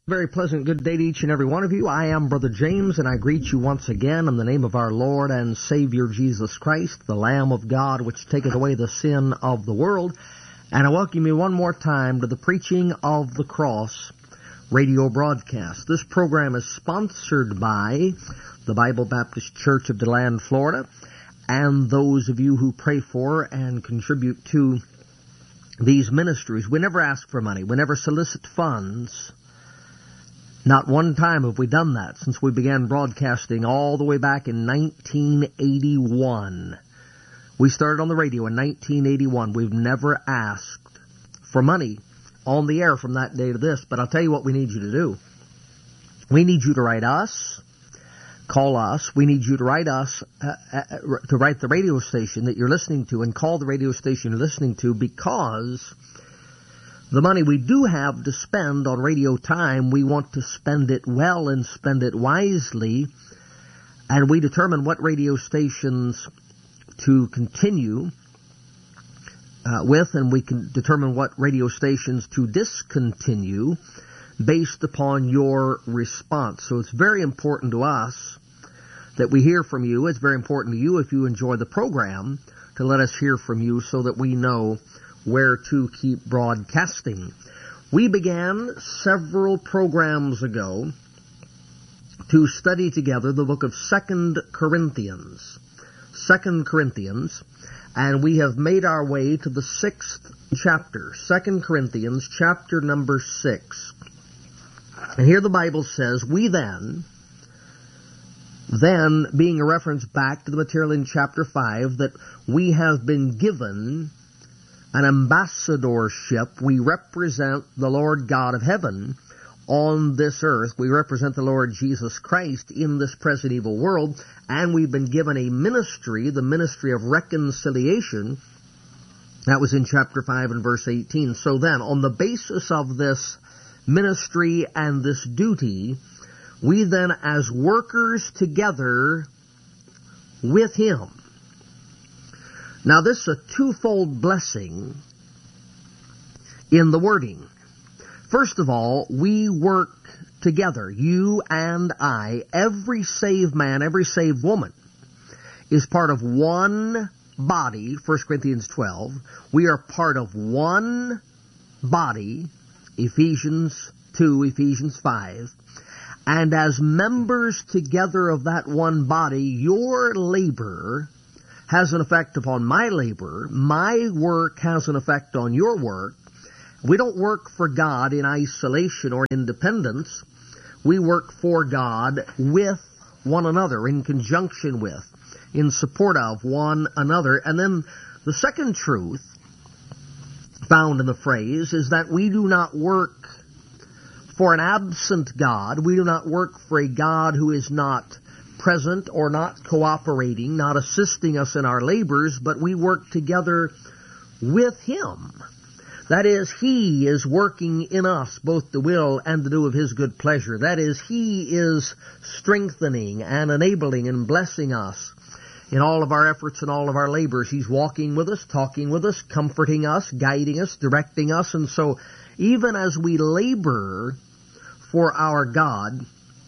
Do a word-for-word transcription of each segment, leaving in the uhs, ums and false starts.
Very pleasant good day to each and every one of you. I am Brother James, and I greet you once again in the name of our Lord and Savior Jesus Christ, the Lamb of God, which taketh away the sin of the world. And I welcome you one more time to the Preaching of the Cross radio broadcast. This program is sponsored by the Bible Baptist Church of DeLand, Florida, and those of you who pray for and contribute to these ministries. We never ask for money. We never solicit funds. Not one time have we done that since we began broadcasting all the way back in nineteen eighty-one. We started on the radio in nineteen eighty-one. We've never asked for money on the air from that day to this. But I'll tell you what we need you to do. We need you to write us, call us. We need you to write us, uh, uh, to write the radio station that you're listening to and call the radio station you're listening to, because the money we do have to spend on radio time, we want to spend it well and spend it wisely. And we determine what radio stations to continue uh, with, and we can determine what radio stations to discontinue based upon your response. So it's very important to us that we hear from you. It's very important to you, if you enjoy the program, to let us hear from you so that we know where to keep broadcasting. We began several programs ago to study together the book of Second Corinthians. Second Corinthians, and we have made our way to the sixth chapter. Second Corinthians, chapter number six. And here the Bible says, we then, then being a reference back to the material in chapter five, that we have been given an ambassadorship. We represent the Lord God of heaven on this earth. We represent the Lord Jesus Christ in this present evil world, and we've been given a ministry, the ministry of reconciliation. That was in chapter five and verse eighteen. So then, on the basis of this ministry and this duty, we then, as workers together with Him. Now, this is a twofold blessing in the wording. First of all, we work together, you and I. Every saved man, every saved woman is part of one body, First Corinthians twelve. We are part of one body, Ephesians two, Ephesians five. And as members together of that one body, your labor has an effect upon my labor. My work has an effect on your work. We don't work for God in isolation or independence. We work for God with one another, in conjunction with, in support of one another. And then the second truth found in the phrase is that we do not work for an absent God. We do not work for a God who is not present or not cooperating, not assisting us in our labors, but we work together with Him. That is, He is working in us both the will and the do of His good pleasure. That is, He is strengthening and enabling and blessing us in all of our efforts and all of our labors. He's walking with us, talking with us, comforting us, guiding us, directing us. And so, even as we labor for our God,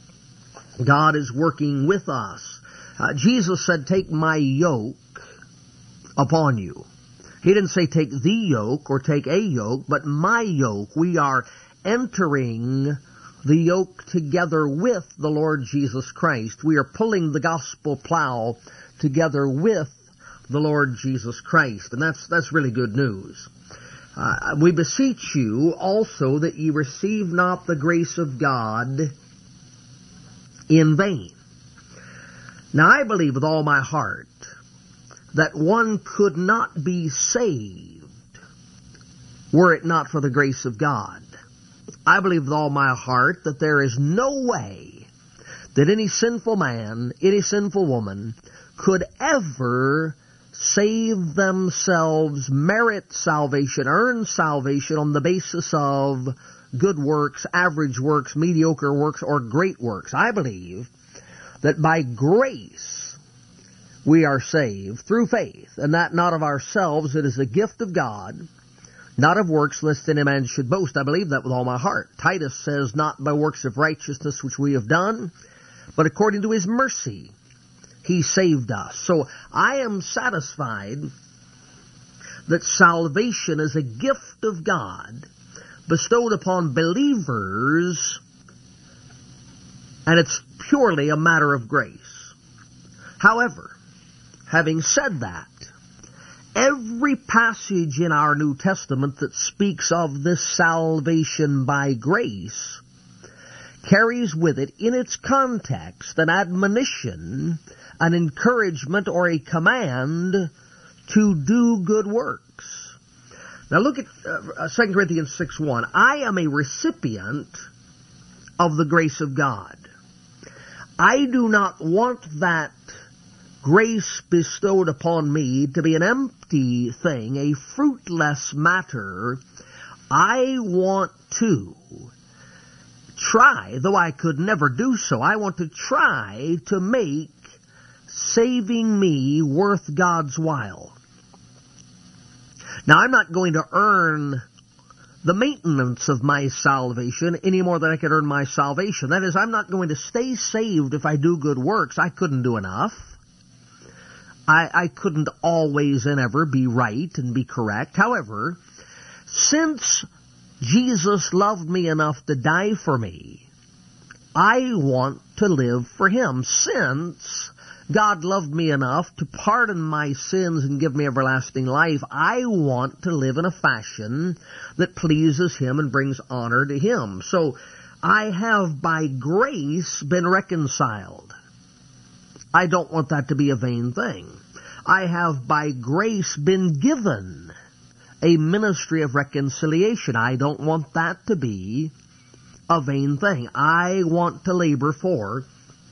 God is working with us. Uh, Jesus said, take my yoke upon you. He didn't say take the yoke or take a yoke, but my yoke. We are entering the yoke together with the Lord Jesus Christ. We are pulling the gospel plow together with the Lord Jesus Christ. And that's, that's really good news. Uh, we beseech you also that ye receive not the grace of God in vain. Now, I believe with all my heart that one could not be saved were it not for the grace of God. I believe with all my heart that there is no way that any sinful man, any sinful woman could ever save themselves, merit salvation, earn salvation on the basis of good works, average works, mediocre works, or great works. I believe that by grace we are saved through faith, and that not of ourselves. It is a gift of God, not of works, lest any man should boast. I believe that with all my heart. Titus says, not by works of righteousness which we have done, but according to his mercy he saved us. So I am satisfied that salvation is a gift of God bestowed upon believers, and it's purely a matter of grace. However, having said that, every passage in our New Testament that speaks of this salvation by grace carries with it in its context an admonition, an encouragement, or a command to do good works. Now look at uh, Second Corinthians six one. I am a recipient of the grace of God. I do not want that grace bestowed upon me to be an empty thing, a fruitless matter. I want to try, though I could never do so, I want to try to make saving me worth God's while. Now, I'm not going to earn the maintenance of my salvation any more than I could earn my salvation. That is, I'm not going to stay saved if I do good works. I couldn't do enough. I, I couldn't always and ever be right and be correct. However, since Jesus loved me enough to die for me, I want to live for Him. Since God loved me enough to pardon my sins and give me everlasting life, I want to live in a fashion that pleases Him and brings honor to Him. So I have by grace been reconciled. I don't want that to be a vain thing. I have by grace been given a ministry of reconciliation. I don't want that to be a vain thing. I want to labor for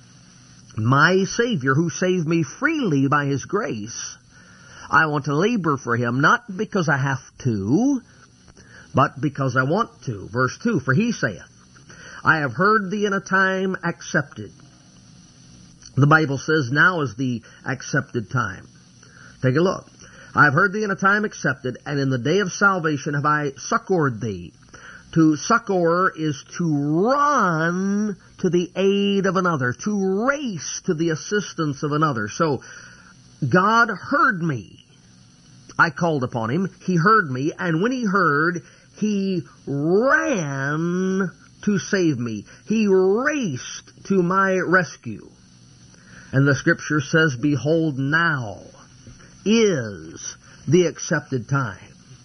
my Savior, who saved me freely by His grace. I want to labor for Him, not because I have to, but because I want to. Verse two, for He saith, I have heard thee in a time accepted. The Bible says now is the accepted time. Take a look. I have heard thee in a time accepted, and in the day of salvation have I succored thee. To succor is to run to the aid of another, to race to the assistance of another. So, God heard me. I called upon Him. He heard me, and when He heard, He ran to save me. He raced to my rescue. And the Scripture says, behold, now is the accepted time.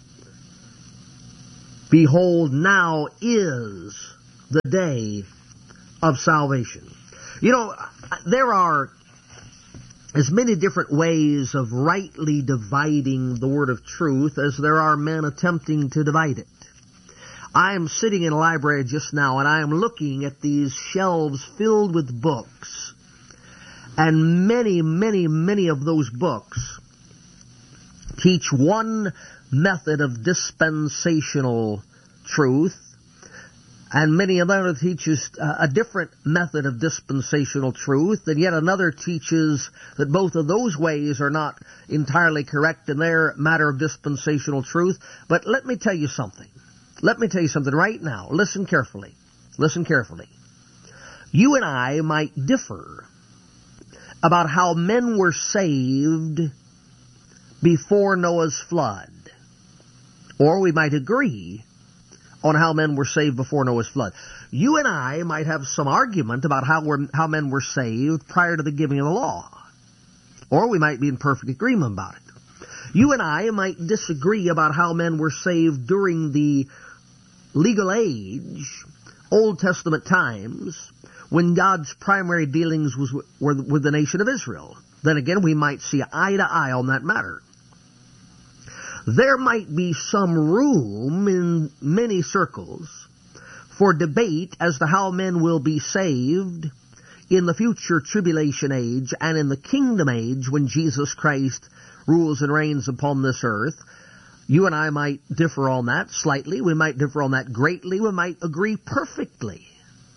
Behold, now is the day of salvation. You know, there are as many different ways of rightly dividing the word of truth as there are men attempting to divide it. I am sitting in a library just now, and I am looking at these shelves filled with books. And many, many, many of those books teach one method of dispensational truth, and many another teaches a different method of dispensational truth, and yet another teaches that both of those ways are not entirely correct in their matter of dispensational truth. But let me tell you something. Let me tell you something right now. Listen carefully. Listen carefully. You and I might differ about how men were saved before Noah's flood. Or we might agree on how men were saved before Noah's flood. You and I might have some argument about how we're, how men were saved prior to the giving of the law. Or we might be in perfect agreement about it. You and I might disagree about how men were saved during the legal age, Old Testament times, when God's primary dealings was were with the nation of Israel. Then again, we might see eye to eye on that matter. There might be some room in many circles for debate as to how men will be saved in the future tribulation age and in the kingdom age when Jesus Christ rules and reigns upon this earth. You and I might differ on that slightly. We might differ on that greatly. We might agree perfectly.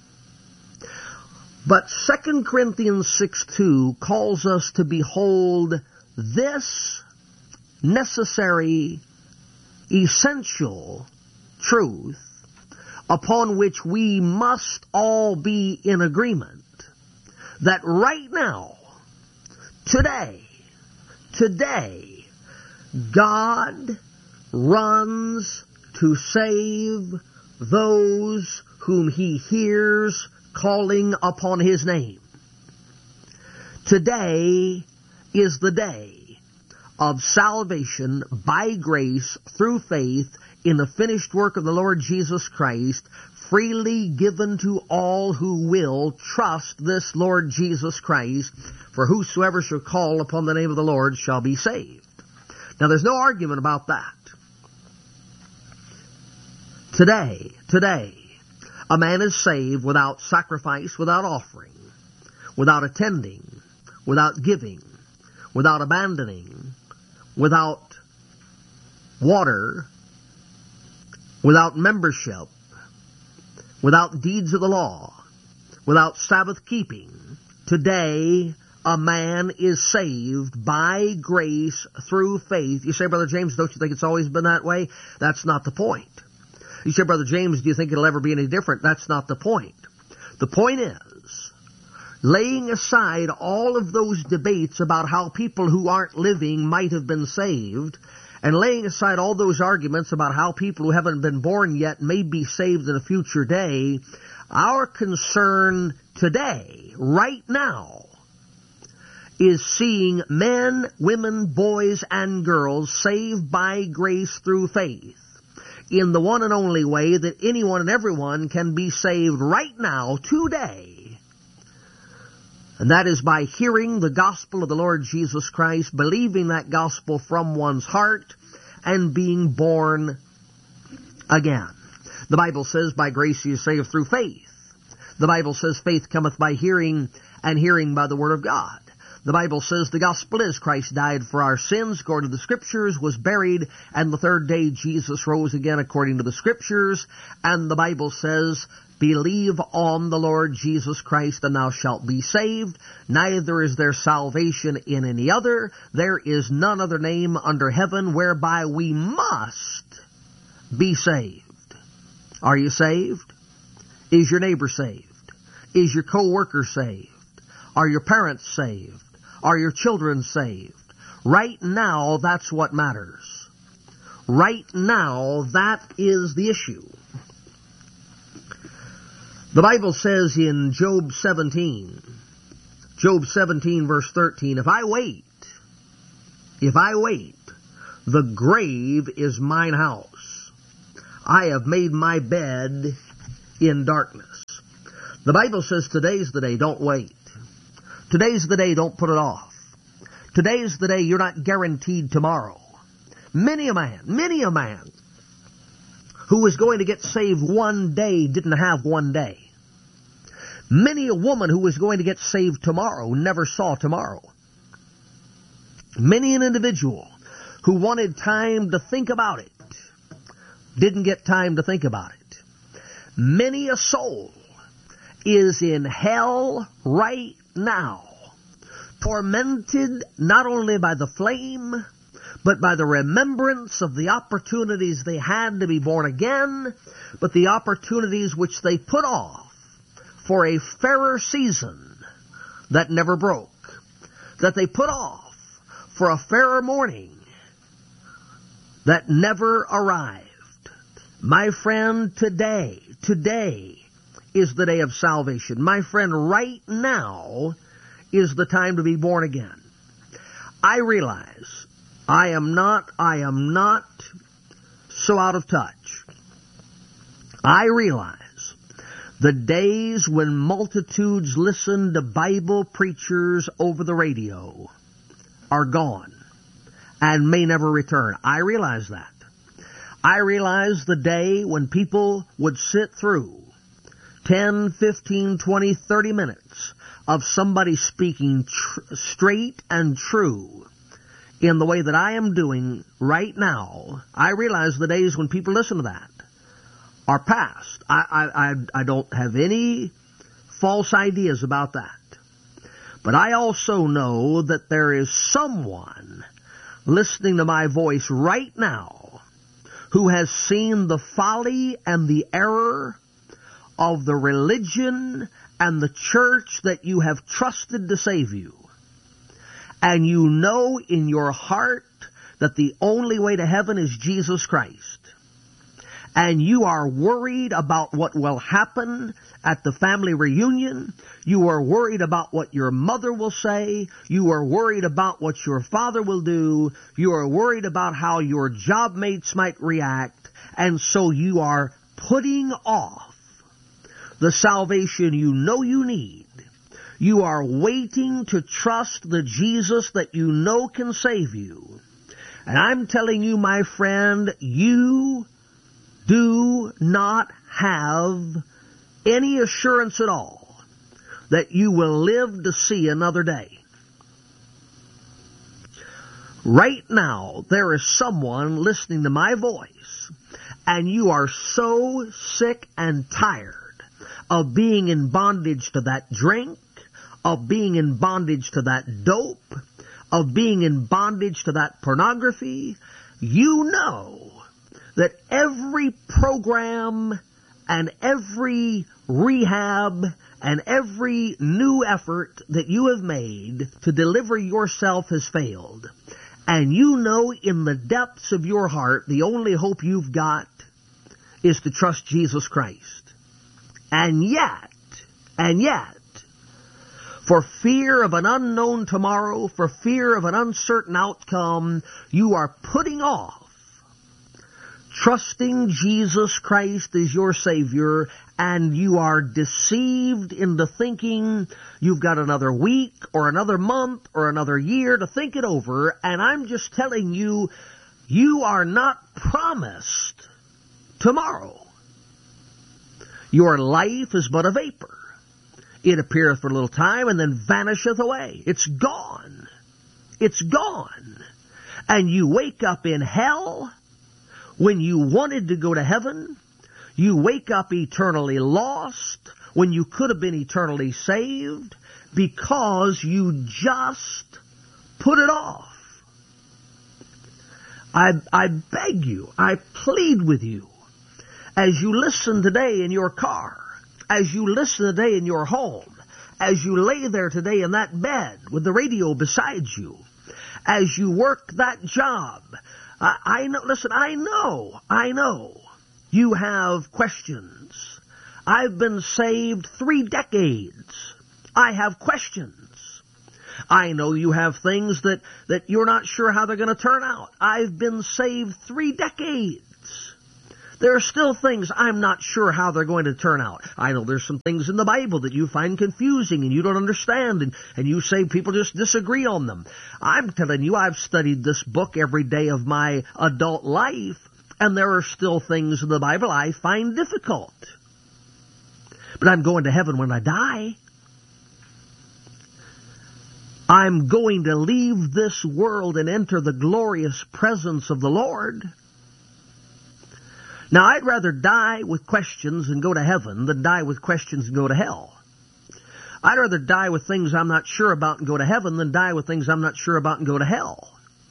But Second Corinthians six two calls us to behold this necessary essential truth upon which we must all be in agreement, that right now, today, today, God runs to save those whom He hears calling upon His name. Today is the day of salvation by grace through faith in the finished work of the Lord Jesus Christ, freely given to all who will trust this Lord Jesus Christ, for whosoever shall call upon the name of the Lord shall be saved. Now there's no argument about that. Today, today, a man is saved without sacrifice, without offering, without attending, without giving, without abandoning, without water, without membership, without deeds of the law, without Sabbath keeping. Today, a man is saved by grace through faith. You say, Brother James, don't you think it's always been that way? That's not the point. You say, Brother James, do you think it'll ever be any different? That's not the point. The point is, laying aside all of those debates about how people who aren't living might have been saved, and laying aside all those arguments about how people who haven't been born yet may be saved in a future day, our concern today, right now, is seeing men, women, boys, and girls saved by grace through faith in the one and only way that anyone and everyone can be saved right now, today. And that is by hearing the gospel of the Lord Jesus Christ, believing that gospel from one's heart, and being born again. The Bible says, by grace you are saved through faith. The Bible says, faith cometh by hearing, and hearing by the word of God. The Bible says the gospel is Christ died for our sins according to the Scriptures, was buried, and the third day Jesus rose again according to the Scriptures. And the Bible says, believe on the Lord Jesus Christ, and thou shalt be saved. Neither is there salvation in any other. There is none other name under heaven whereby we must be saved. Are you saved? Is your neighbor saved? Is your co-worker saved? Are your parents saved? Are your children saved? Right now, that's what matters. Right now, that is the issue. The Bible says in Job seventeen, Job seventeen verse thirteen, if I wait, if I wait, the grave is mine house. I have made my bed in darkness. The Bible says today's the day, don't wait. Today's the day, don't put it off. Today's the day, you're not guaranteed tomorrow. Many a man, many a man who was going to get saved one day didn't have one day. Many a woman who was going to get saved tomorrow never saw tomorrow. Many an individual who wanted time to think about it didn't get time to think about it. Many a soul is in hell right now, tormented not only by the flame, but by the remembrance of the opportunities they had to be born again, but the opportunities which they put off for a fairer season that never broke, that they put off for a fairer morning that never arrived. My friend, today, today is the day of salvation. My friend, right now is the time to be born again. I realize I am not, I am not so out of touch. I realize the days when multitudes listen to Bible preachers over the radio are gone and may never return. I realize that. I realize the day when people would sit through ten, fifteen, twenty, thirty minutes of somebody speaking tr- straight and true in the way that I am doing right now. I realize the days when people listen to that are past. I, I, I, I don't have any false ideas about that. But I also know that there is someone listening to my voice right now who has seen the folly and the error of the religion and the church that you have trusted to save you, and you know in your heart that the only way to heaven is Jesus Christ, and you are worried about what will happen at the family reunion, you are worried about what your mother will say, you are worried about what your father will do, you are worried about how your job mates might react, and so you are putting off the salvation you know you need. You are waiting to trust the Jesus that you know can save you. And I'm telling you, my friend, you do not have any assurance at all that you will live to see another day. Right now, there is someone listening to my voice, and you are so sick and tired of being in bondage to that drink, of being in bondage to that dope, of being in bondage to that pornography. You know that every program and every rehab and every new effort that you have made to deliver yourself has failed. And you know in the depths of your heart the only hope you've got is to trust Jesus Christ. And yet, and yet, for fear of an unknown tomorrow, for fear of an uncertain outcome, you are putting off trusting Jesus Christ as your Savior, and you are deceived into thinking you've got another week or another month or another year to think it over, and I'm just telling you, you are not promised tomorrow. Your life is but a vapor. It appeareth for a little time and then vanisheth away. It's gone. It's gone. And you wake up in hell when you wanted to go to heaven. You wake up eternally lost when you could have been eternally saved because you just put it off. I, I beg you, I plead with you, as you listen today in your car, as you listen today in your home, as you lay there today in that bed with the radio beside you, as you work that job, I, I know, listen, I know, I know you have questions. I've been saved three decades. I have questions. I know you have things that, that you're not sure how they're going to turn out. I've been saved three decades. There are still things I'm not sure how they're going to turn out. I know there's some things in the Bible that you find confusing and you don't understand, and, and you say people just disagree on them. I'm telling you, I've studied this book every day of my adult life, and there are still things in the Bible I find difficult. But I'm going to heaven when I die. I'm going to leave this world and enter the glorious presence of the Lord. Now, I'd rather die with questions and go to heaven than die with questions and go to hell. I'd rather die with things I'm not sure about and go to heaven than die with things I'm not sure about and go to hell.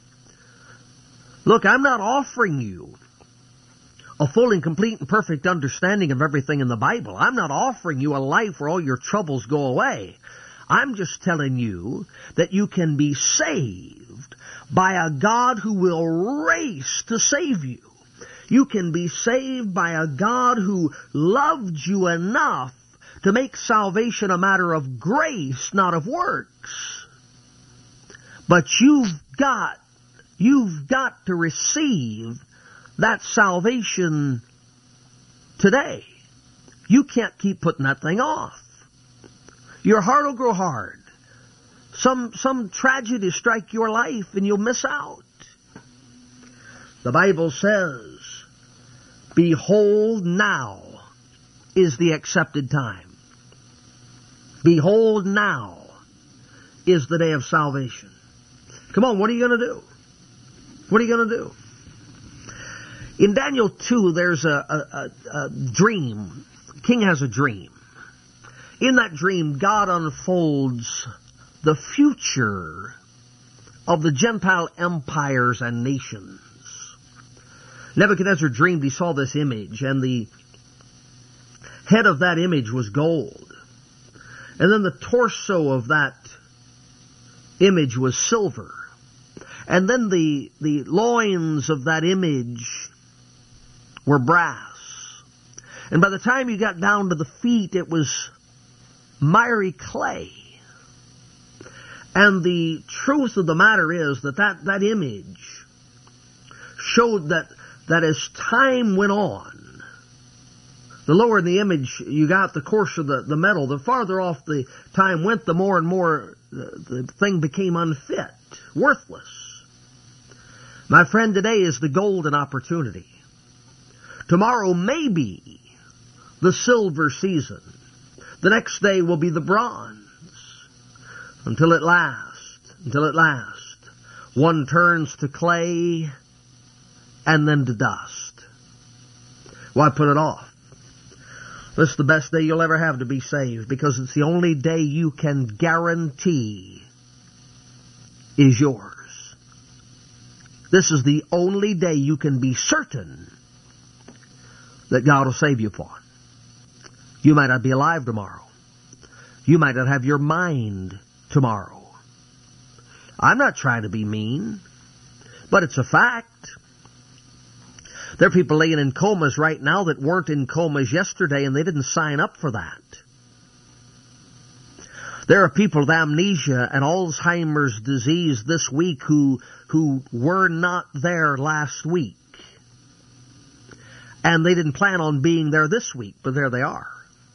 Look, I'm not offering you a full and complete and perfect understanding of everything in the Bible. I'm not offering you a life where all your troubles go away. I'm just telling you that you can be saved by a God who will race to save you. You can be saved by a God who loved you enough to make salvation a matter of grace, not of works. But you've got, you've got to receive that salvation today. You can't keep putting that thing off. Your heart will grow hard. Some, some tragedy strike your life and you'll miss out. The Bible says, behold, now is the accepted time. Behold, now is the day of salvation. Come on, what are you going to do? What are you going to do? In Daniel two, there's a, a, a, a dream. The king has a dream. In that dream, God unfolds the future of the Gentile empires and nations. Nebuchadnezzar dreamed he saw this image, and the head of that image was gold. And then the torso of that image was silver. And then the, the loins of that image were brass. And by the time you got down to the feet, it was miry clay. And the truth of the matter is that that, that image showed that, that as time went on, the lower the image you got, the coarser the, the metal, the farther off the time went, the more and more the, the thing became unfit, worthless. My friend, today is the golden opportunity. Tomorrow may be the silver season. The next day will be the bronze. Until it lasts, until it lasts. One turns to clay and then to dust. Why put it off? This is the best day you'll ever have to be saved, because it's the only day you can guarantee is yours. This is the only day you can be certain that God will save you upon. You might not be alive tomorrow. You might not have your mind tomorrow. I'm not trying to be mean, but it's a fact. There are people laying in comas right now that weren't in comas yesterday, and they didn't sign up for that. There are people with amnesia and Alzheimer's disease this week who, who were not there last week. And they didn't plan on being there this week, but there they are.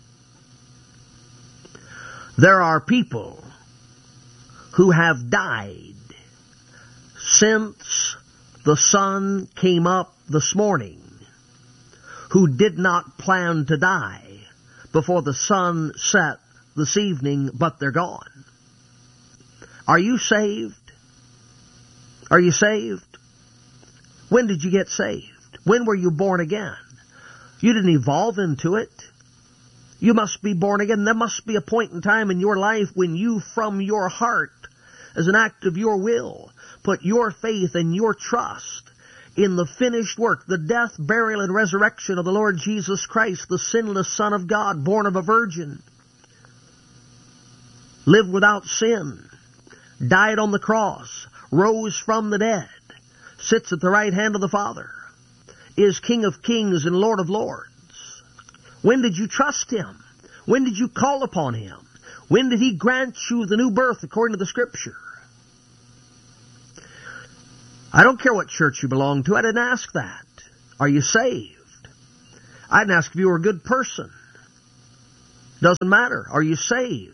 There are people who have died since the sun came up this morning, who did not plan to die before the sun set this evening, but they're gone. Are you saved? Are you saved? When did you get saved? When were you born again? You didn't evolve into it. You must be born again. There must be a point in time in your life when you, from your heart, as an act of your will, put your faith and your trust in the finished work, the death, burial, and resurrection of the Lord Jesus Christ, the sinless Son of God, born of a virgin, lived without sin, died on the cross, rose from the dead, sits at the right hand of the Father, is King of kings and Lord of lords. When did you trust Him? When did you call upon Him? When did He grant you the new birth according to the Scripture? I don't care what church you belong to. I didn't ask that. Are you saved? I didn't ask if you were a good person. Doesn't matter. Are you saved?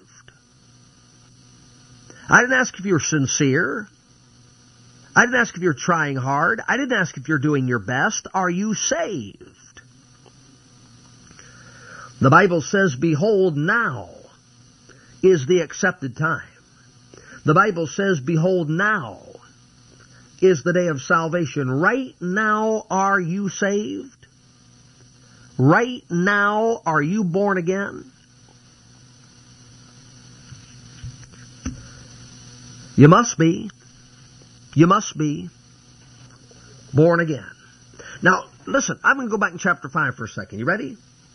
I didn't ask if you were sincere. I didn't ask if you're trying hard. I didn't ask if you're doing your best. Are you saved? The Bible says, behold, now is the accepted time. The Bible says, behold, now is the day of salvation. Right now, are you saved? Right now, are you born again? You must be. You must be born again. Now, listen, I'm going to go back in chapter five for a second. You ready?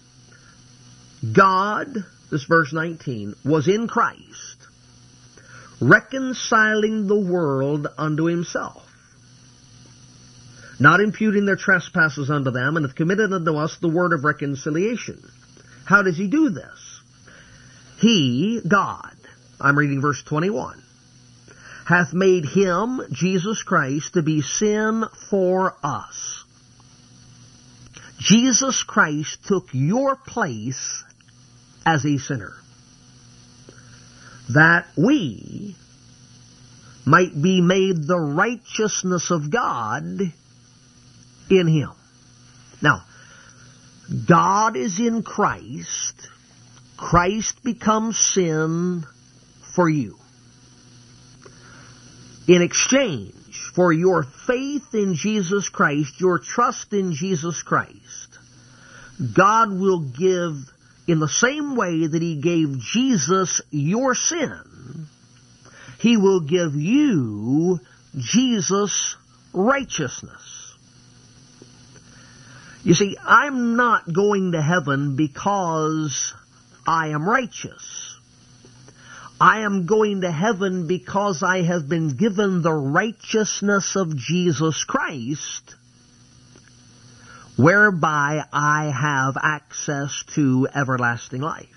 God, this verse nineteen, was in Christ, reconciling the world unto Himself, not imputing their trespasses unto them, and hath committed unto us the word of reconciliation. How does He do this? He, God, I'm reading verse twenty-one, hath made Him, Jesus Christ, to be sin for us. Jesus Christ took your place as a sinner, that we might be made the righteousness of God in Him. Now, God is in Christ. Christ becomes sin for you. In exchange for your faith in Jesus Christ, your trust in Jesus Christ, God will give, in the same way that He gave Jesus your sin, He will give you Jesus' righteousness. You see, I'm not going to heaven because I am righteous. I am going to heaven because I have been given the righteousness of Jesus Christ, whereby I have access to everlasting life.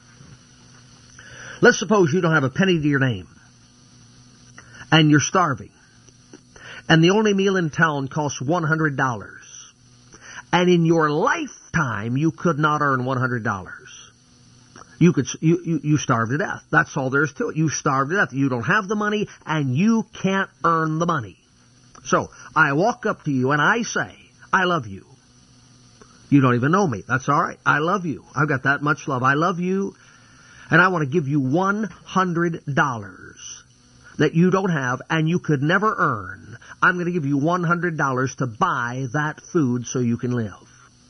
Let's suppose you don't have a penny to your name, and you're starving, and the only meal in town costs one hundred dollars, and in your lifetime you could not earn one hundred dollars. You could you, you, you starve to death. That's all there is to it. You starve to death. You don't have the money, and you can't earn the money. So, I walk up to you and I say, I love you. You don't even know me. That's all right. I love you. I've got that much love. I love you. And I want to give you one hundred dollars that you don't have and you could never earn. I'm going to give you one hundred dollars to buy that food so you can live.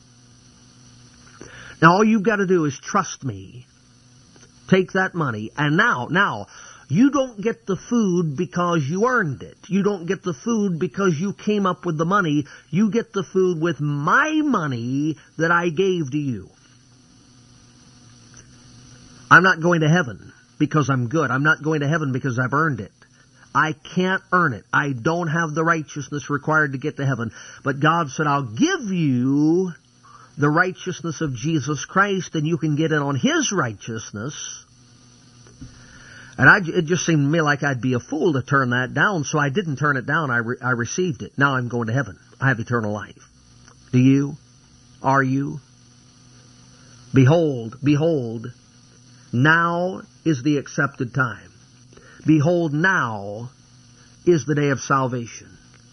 Now, all you've got to do is trust me. Take that money. And now, now, you don't get the food because you earned it. You don't get the food because you came up with the money. You get the food with my money that I gave to you. I'm not going to heaven because I'm good. I'm not going to heaven because I've earned it. I can't earn it. I don't have the righteousness required to get to heaven. But God said, I'll give you the righteousness of Jesus Christ, and you can get in on His righteousness. And I, it just seemed to me like I'd be a fool to turn that down, so I didn't turn it down. I, re, I received it. Now I'm going to heaven. I have eternal life. Do you? Are you? Behold, behold, now is the accepted time. Behold, now is the day of salvation.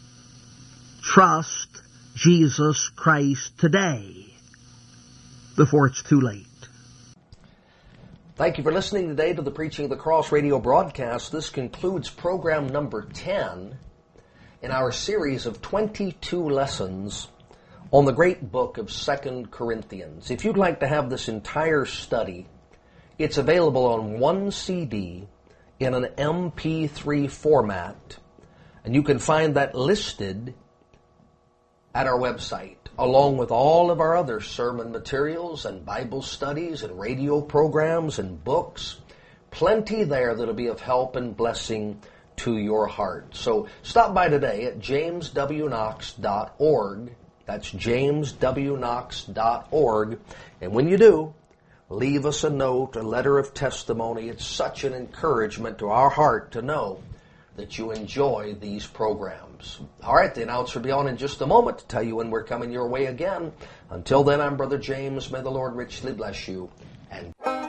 Trust Jesus Christ today before it's too late. Thank you for listening today to the Preaching of the Cross radio broadcast. This concludes program number ten in our series of twenty-two lessons on the great book of Second Corinthians. If you'd like to have this entire study, it's available on one C D in an M P three format, and you can find that listed at our website, along with all of our other sermon materials and Bible studies and radio programs and books. Plenty there that'll be of help and blessing to your heart. So stop by today at james w knox dot org. That's james w knox dot org. And when you do, leave us a note, a letter of testimony. It's such an encouragement to our heart to know that you enjoy these programs. All right, the announcer will be on in just a moment to tell you when we're coming your way again. Until then, I'm Brother James. May the Lord richly bless you. And